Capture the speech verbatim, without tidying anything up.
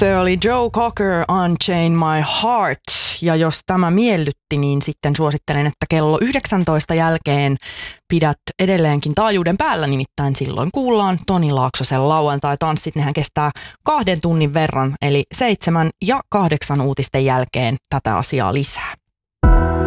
Se oli Joe Cocker, Unchain My Heart. Ja jos tämä miellytti, niin sitten suosittelen, että kello yhdeksäntoista jälkeen pidät edelleenkin taajuuden päällä. Nimittäin silloin kuullaan Toni Laaksosen lauantai-tanssit. Nehän kestää kahden tunnin verran, eli seitsemän ja kahdeksan uutisten jälkeen tätä asiaa lisää.